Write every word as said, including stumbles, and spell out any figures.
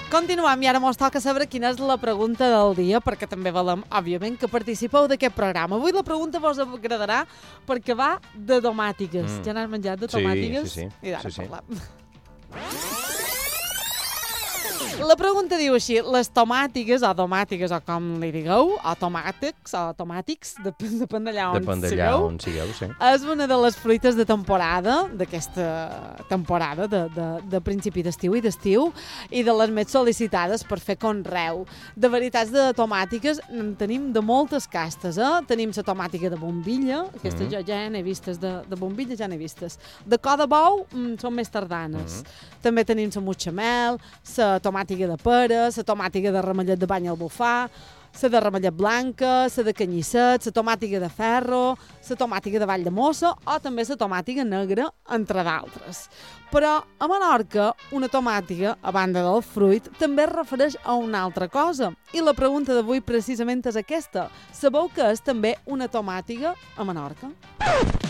Continuem i ara mos toca saber quina és la pregunta del dia, perquè també volem, òbviament, que participeu d'aquest programa. Avui la pregunta vos agradarà perquè va de tomàtiques. Mm. Ja n'has menjat de tomàtiques? Sí, sí, sí. I d'ara sí, sí. parlem. La pregunta diu així, les tomàtiques, o tomàtiques, o com li digueu, o tomàtics, o tomàtics, depèn, depèn d'allà on Depèn d'allà sigueu. on sigueu, sí. És una de les fruites de temporada, d'aquesta temporada de, de, de principi d'estiu i d'estiu, i de les més sol·licitades per fer conreu. De varietats de tomàtiques en tenim de moltes castes, eh? Tenim la tomàtica de bombilla, aquestes mm -hmm. jo ja n'he vistes, de, de bombilla ja n'he vistes. De cor de bou mm, són més tardanes. Mm -hmm. També tenim la mutxamel, la tomàtica de pera, la tomàtica de ramellet de bany al bufar, la de ramellet blanca, la de canyisset, la tomàtica de ferro, la tomàtica de vall de mossa o també la tomàtica negra, entre d'altres. Però a Menorca, una tomàtica, a banda del fruit, també es refereix a una altra cosa. I la pregunta d'avui precisament és aquesta. Sabeu què és també una tomàtica a Menorca?